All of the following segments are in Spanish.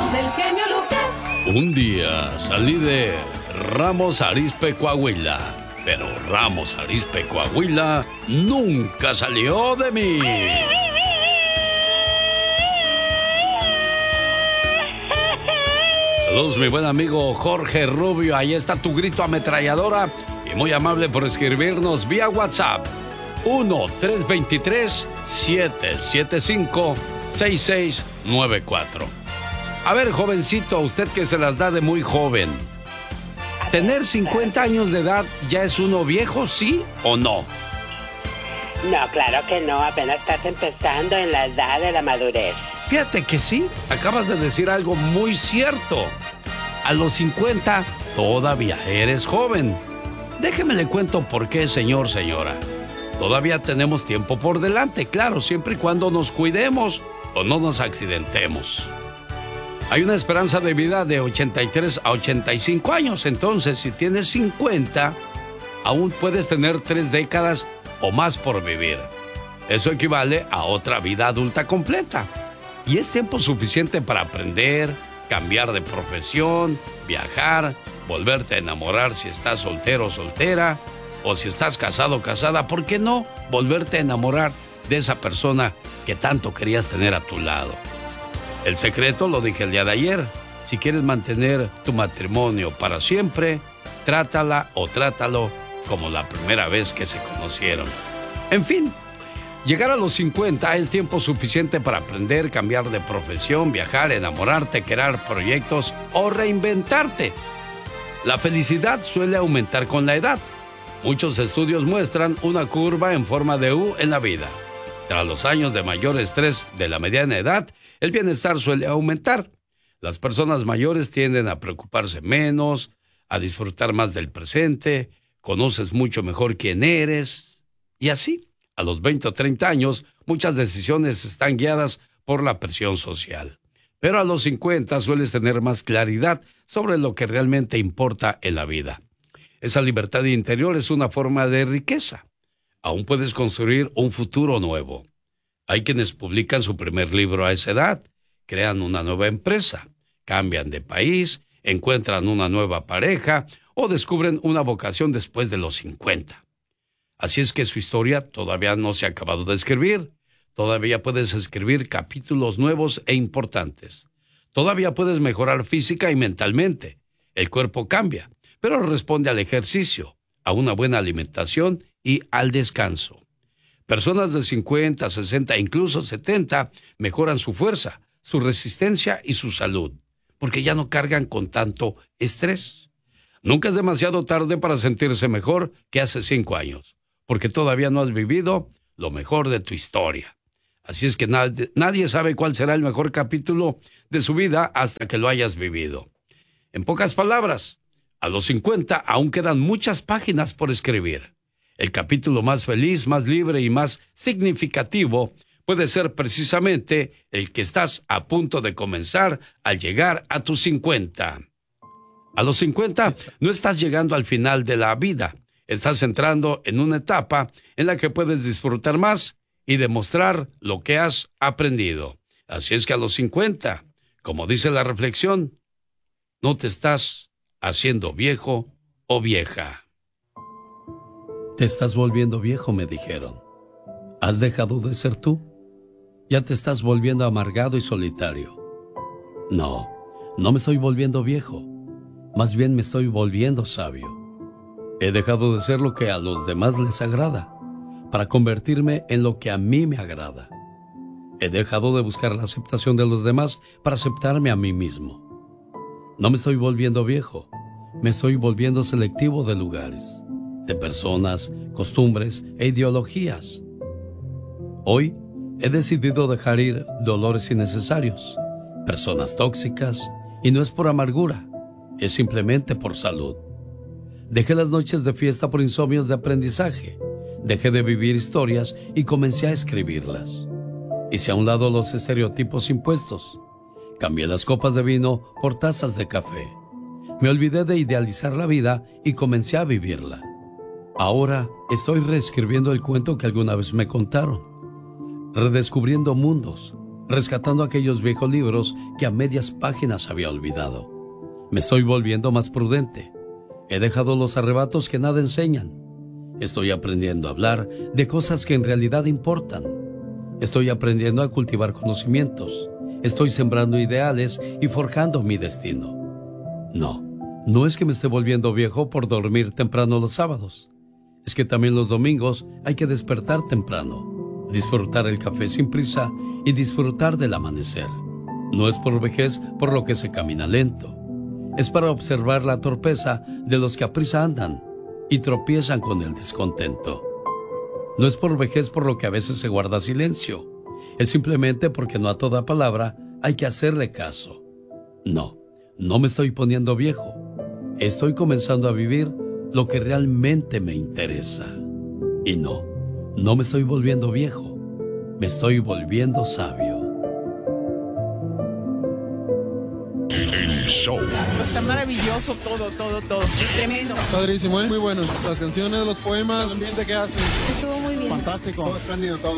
del genio Lucas. Un día salí de Ramos Arizpe, Coahuila, pero Ramos Arizpe, Coahuila nunca salió de mí. Saludos, mi buen amigo Jorge Rubio. Ahí está tu grito ametralladora y muy amable por escribirnos vía WhatsApp. 1-323-775-6694. A ver, jovencito, usted que se las da de muy joven. ¿Tener 50 años de edad ya es uno viejo, sí o no? No, claro que no. Apenas estás empezando en la edad de la madurez. Fíjate que sí, acabas de decir algo muy cierto. A los 50 todavía eres joven. Déjeme le cuento por qué, señor, señora. Todavía tenemos tiempo por delante, claro, siempre y cuando nos cuidemos o no nos accidentemos. Hay una esperanza de vida de 83 a 85 años, entonces si tienes 50, aún puedes tener 3 décadas o más por vivir. Eso equivale a otra vida adulta completa. Y es tiempo suficiente para aprender, cambiar de profesión, viajar, volverte a enamorar si estás soltero o soltera, o si estás casado o casada, ¿por qué no volverte a enamorar de esa persona que tanto querías tener a tu lado? El secreto lo dije el día de ayer. Si quieres mantener tu matrimonio para siempre, trátala o trátalo como la primera vez que se conocieron. En fin, llegar a los 50 es tiempo suficiente para aprender, cambiar de profesión, viajar, enamorarte, crear proyectos o reinventarte. La felicidad suele aumentar con la edad. Muchos estudios muestran una curva en forma de U en la vida. Tras los años de mayor estrés de la mediana edad, el bienestar suele aumentar. Las personas mayores tienden a preocuparse menos, a disfrutar más del presente, conoces mucho mejor quién eres. Y así, a los 20 o 30 años, muchas decisiones están guiadas por la presión social. Pero a los 50 sueles tener más claridad sobre lo que realmente importa en la vida. Esa libertad interior es una forma de riqueza. Aún puedes construir un futuro nuevo. Hay quienes publican su primer libro a esa edad, crean una nueva empresa, cambian de país, encuentran una nueva pareja o descubren una vocación después de los 50. Así es que su historia todavía no se ha acabado de escribir. Todavía puedes escribir capítulos nuevos e importantes. Todavía puedes mejorar física y mentalmente. El cuerpo cambia, pero responde al ejercicio, a una buena alimentación y al descanso. Personas de 50, 60 e incluso 70 mejoran su fuerza, su resistencia y su salud, porque ya no cargan con tanto estrés. Nunca es demasiado tarde para sentirse mejor que hace 5 años, porque todavía no has vivido lo mejor de tu historia. Así es que nadie sabe cuál será el mejor capítulo de su vida hasta que lo hayas vivido. En pocas palabras, a los 50 aún quedan muchas páginas por escribir. El capítulo más feliz, más libre y más significativo puede ser precisamente el que estás a punto de comenzar al llegar a tus 50. A los 50 no estás llegando al final de la vida. Estás entrando en una etapa en la que puedes disfrutar más y demostrar lo que has aprendido. Así es que a los 50, como dice la reflexión, no te estás haciendo viejo o vieja. Te estás volviendo viejo, me dijeron. ¿Has dejado de ser tú? ¿Ya te estás volviendo amargado y solitario? No, no me estoy volviendo viejo. Más bien me estoy volviendo sabio. He dejado de ser lo que a los demás les agrada, para convertirme en lo que a mí me agrada. He dejado de buscar la aceptación de los demás para aceptarme a mí mismo. No me estoy volviendo viejo, me estoy volviendo selectivo de lugares, de personas, costumbres e ideologías. Hoy he decidido dejar ir dolores innecesarios, personas tóxicas, y no es por amargura, es simplemente por salud. Dejé las noches de fiesta por insomnios de aprendizaje. Dejé de vivir historias y comencé a escribirlas. Hice a un lado los estereotipos impuestos. Cambié las copas de vino por tazas de café. Me olvidé de idealizar la vida y comencé a vivirla. Ahora estoy reescribiendo el cuento que alguna vez me contaron. Redescubriendo mundos, rescatando aquellos viejos libros que a medias páginas había olvidado. Me estoy volviendo más prudente. He dejado los arrebatos que nada enseñan. Estoy aprendiendo a hablar de cosas que en realidad importan. Estoy aprendiendo a cultivar conocimientos. Estoy sembrando ideales y forjando mi destino. No es que me esté volviendo viejo por dormir temprano los sábados. Es que también los domingos hay que despertar temprano, disfrutar el café sin prisa y disfrutar del amanecer. No es por vejez por lo que se camina lento. Es para observar la torpeza de los que a prisa andan y tropiezan con el descontento. No es por vejez por lo que a veces se guarda silencio. Es simplemente porque no a toda palabra hay que hacerle caso. No me estoy poniendo viejo. Estoy comenzando a vivir lo que realmente me interesa. Y no me estoy volviendo viejo. Me estoy volviendo sabio. El show. Está maravilloso todo. Tremendo. Padrísimo, ¿eh? Muy bueno. Las canciones, los poemas, el ambiente que hacen. Estuvo muy bien. Fantástico. Todo espléndido, todo.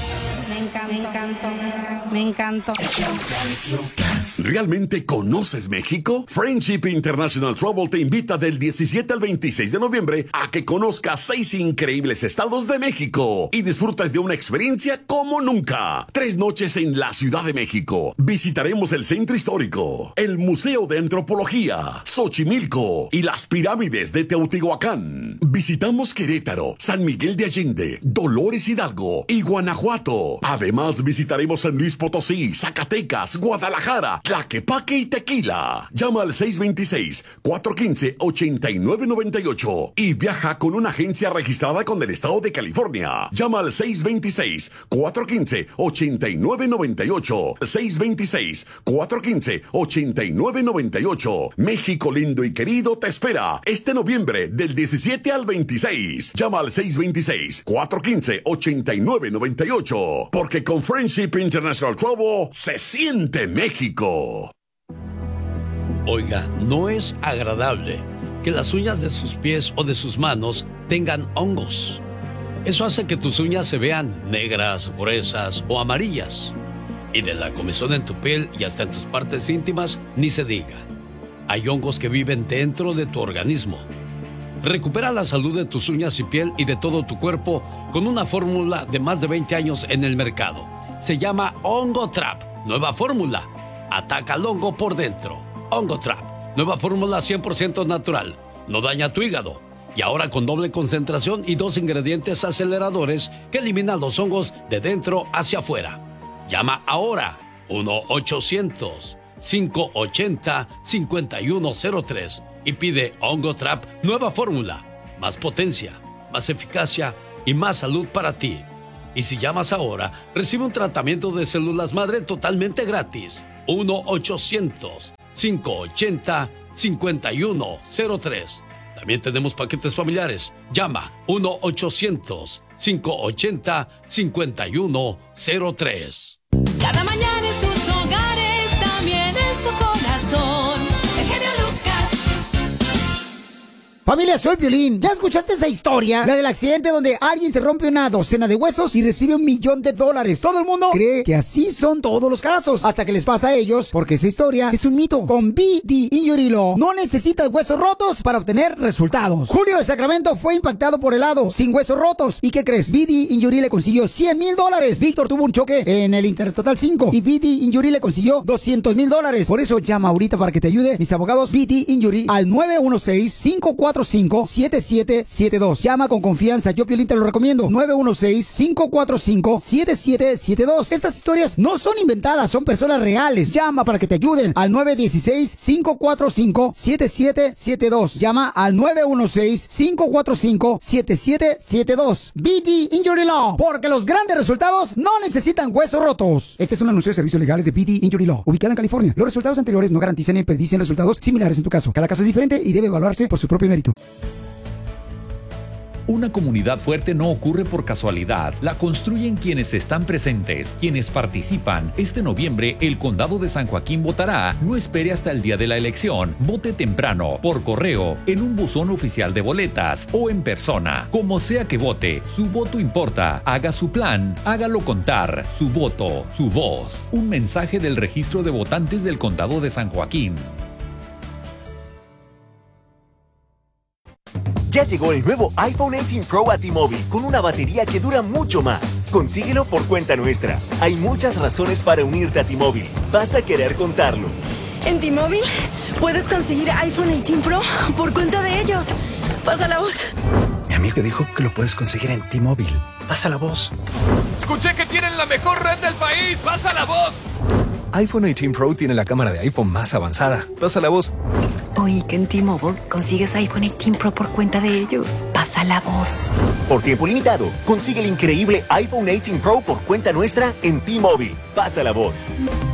Me encantó. ¿Realmente conoces México? Friendship International Travel te invita del 17 al 26 de noviembre a que conozcas 6 increíbles estados de México y disfrutas de una experiencia como nunca. 3 noches en la Ciudad de México. Visitaremos el Centro Histórico, el Museo de Antropología, Xochimilco y las pirámides de Teotihuacán. Visitamos Querétaro, San Miguel de Allende, Dolores Hidalgo y Guanajuato. Además, visitaremos San Luis Potosí, Zacatecas, Guadalajara, Tlaquepaque y Tequila. Llama al 626-415-8998 y viaja con una agencia registrada con el estado de California. Llama al 626-415-8998. 626-415-8998. México lindo y querido te espera este noviembre del 17 al 26. Llama al 626-415-8998. Porque con Friendship International Travel se siente México. Oiga, no es agradable que las uñas de sus pies o de sus manos tengan hongos. Eso hace que tus uñas se vean negras, gruesas o amarillas. Y de la comezón en tu piel y hasta en tus partes íntimas, ni se diga. Hay hongos que viven dentro de tu organismo. Recupera la salud de tus uñas y piel y de todo tu cuerpo con una fórmula de más de 20 años en el mercado. Se llama Hongo Trap. Nueva fórmula. Ataca al hongo por dentro. Hongo Trap. Nueva fórmula 100% natural. No daña tu hígado. Y ahora con doble concentración y 2 ingredientes aceleradores que eliminan los hongos de dentro hacia afuera. Llama ahora. 1-800-580-5103 y pide Hongo Trap Nueva fórmula. Más potencia, más eficacia y más salud para ti. Y si llamas ahora, recibe un tratamiento de células madre totalmente gratis. 1-800-580-5103. También tenemos paquetes familiares. Llama 1-800-580-5103. Cada mañana en sus hogares, también en su corazón. El genio Lucas. Familia, soy Piolín. ¿Ya escuchaste esa historia? La del accidente donde alguien se rompe una docena de huesos y recibe $1 millón. Todo el mundo cree que así son todos los casos, hasta que les pasa a ellos, porque esa historia es un mito. Con BD Injury Law no necesitas huesos rotos para obtener resultados. Julio de Sacramento fue impactado por helado, sin huesos rotos. ¿Y qué crees? BD Injury le consiguió $100,000. Víctor tuvo un choque en el Interestatal 5 y BD Injury le consiguió $200,000. Por eso llama ahorita para que te ayude mis abogados BD Injury al 916-545-7772. Llama con confianza, yo Piolín te lo recomiendo. 916-545-7772. Estas historias no son inventadas, son personas reales. Llama para que te ayuden al 916-545-7772. Llama al 916-545-7772. BD Injury Law, porque los grandes resultados no necesitan huesos rotos. Este es un anuncio de servicios legales de BD Injury Law, ubicada en California. Los resultados anteriores no garantizan ni predicen resultados similares en tu caso. Cada caso es diferente y debe evaluarse por su propio mérito. Una comunidad fuerte no ocurre por casualidad, la construyen quienes están presentes, quienes participan. Este noviembre, el Condado de San Joaquín votará. No espere hasta el día de la elección. Vote temprano, por correo, en un buzón oficial de boletas o en persona. Como sea que vote, su voto importa. Haga su plan, hágalo contar. Su voto, su voz. Un mensaje del Registro de Votantes del Condado de San Joaquín. Ya llegó el nuevo iPhone 18 Pro a T-Mobile con una batería que dura mucho más. Consíguelo por cuenta nuestra. Hay muchas razones para unirte a T-Mobile. Vas a querer contarlo. En T-Mobile puedes conseguir iPhone 18 Pro por cuenta de ellos. Pasa la voz. Mi amigo dijo que lo puedes conseguir en T-Mobile. Pasa la voz. Escuché que tienen la mejor red del país. Pasa la voz. iPhone 18 Pro tiene la cámara de iPhone más avanzada. Pasa la voz. Oí que en T-Mobile consigues iPhone 18 Pro por cuenta de ellos. Pasa la voz. Por tiempo limitado, consigue el increíble iPhone 18 Pro por cuenta nuestra en T-Mobile. Pasa la voz.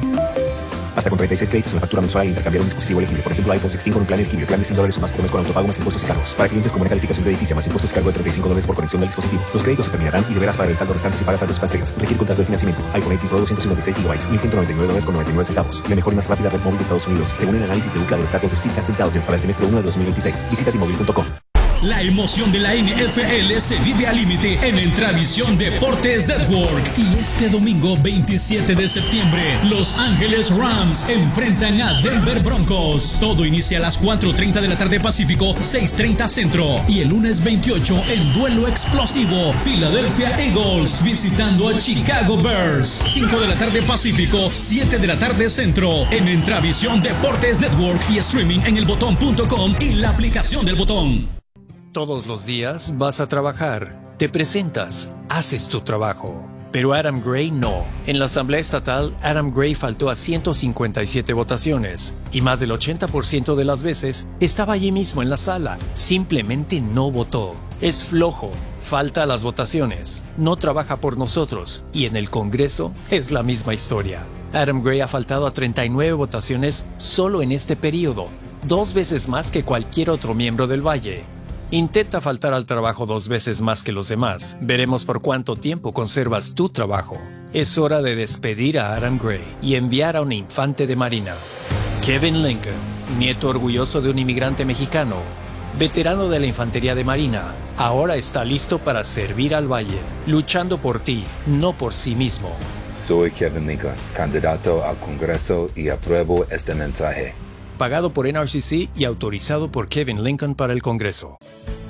Hasta con 36 créditos en la factura mensual al intercambiar un dispositivo elegible. Por ejemplo, iPhone 16 con un plan elegible. Plan de $100 o más por mes con autopago más impuestos y cargos. Para clientes con buena calificación de edificio más impuestos y cargo de $35 por conexión del dispositivo. Los créditos se terminarán y deberás pagar el saldo restante si pagas saldos cancelas. Requiere contrato de financiamiento. iPhone 18 Pro 256 GB, $1.199.99. La mejor y más rápida red móvil de Estados Unidos, según el análisis de UCLA de los datos de Speedtest Intelligence para el semestre 1 de 2026. Visita T-Mobile.com. La emoción de la NFL se vive al límite en Entravisión Deportes Network. Y este domingo 27 de septiembre, Los Ángeles Rams enfrentan a Denver Broncos. Todo inicia a las 4:30 de la tarde Pacífico, 6:30 Centro. Y el lunes 28, en duelo explosivo, Philadelphia Eagles visitando a Chicago Bears. 5 de la tarde Pacífico, 7 de la tarde Centro. En Entravisión Deportes Network y streaming en elbotón.com y la aplicación del Botón. Todos los días vas a trabajar, te presentas, haces tu trabajo. Pero Adam Gray no. En la Asamblea Estatal, Adam Gray faltó a 157 votaciones y más del 80% de las veces estaba allí mismo en la sala. Simplemente no votó. Es flojo, falta a las votaciones, no trabaja por nosotros y en el Congreso es la misma historia. Adam Gray ha faltado a 39 votaciones solo en este periodo, 2 veces más que cualquier otro miembro del Valle. Intenta faltar al trabajo 2 veces más que los demás. Veremos por cuánto tiempo conservas tu trabajo. Es hora de despedir a Adam Gray y enviar a un infante de marina. Kevin Lincoln, nieto orgulloso de un inmigrante mexicano, veterano de la infantería de marina, ahora está listo para servir al Valle, luchando por ti, no por sí mismo. Soy Kevin Lincoln, candidato al Congreso y apruebo este mensaje. Pagado por NRCC y autorizado por Kevin Lincoln para el Congreso.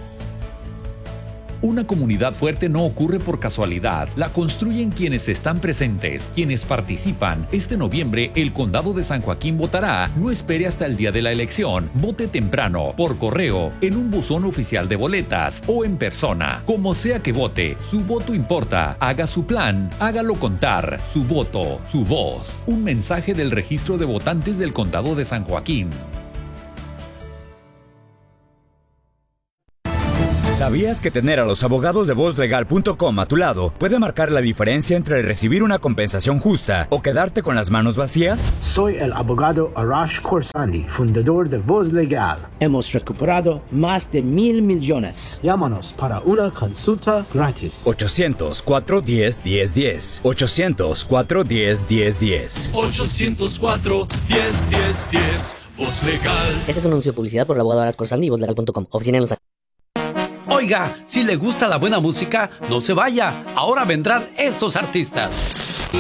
Una comunidad fuerte no ocurre por casualidad, la construyen quienes están presentes, quienes participan. Este noviembre, el Condado de San Joaquín votará. No espere hasta el día de la elección. Vote temprano, por correo, en un buzón oficial de boletas o en persona. Como sea que vote, su voto importa. Haga su plan, hágalo contar. Su voto, su voz. Un mensaje del Registro de Votantes del Condado de San Joaquín. ¿Sabías que tener a los abogados de VozLegal.com a tu lado puede marcar la diferencia entre recibir una compensación justa o quedarte con las manos vacías? Soy el abogado Arash Khorsandi, fundador de Voz Legal. Hemos recuperado más de $1,000 millones. Llámanos para una consulta gratis. 800-410-1010. 800-410-1010. 800-410-1010. Voz Legal. Este es un anuncio de publicidad por el abogado Arash Khorsandi y VozLegal.com. Oficina en Los Ángeles. Oiga, si le gusta la buena música, no se vaya. Ahora vendrán estos artistas.